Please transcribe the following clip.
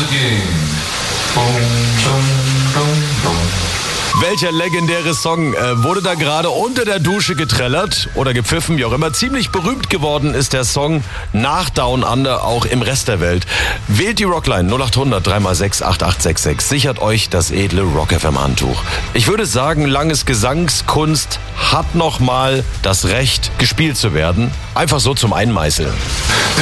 game. Boom, boom, boom, boom. Welcher legendäre Song wurde da gerade unter der Dusche getrellert oder gepfiffen, wie auch immer. Ziemlich berühmt geworden ist der Song nach Down Under auch im Rest der Welt. Wählt die Rockline 0800 3x6 8866. Sichert euch das edle Rock FM Handtuch. Ich würde sagen, Langes Gesangskunst hat nochmal das Recht, gespielt zu werden. Einfach so zum Einmeißeln.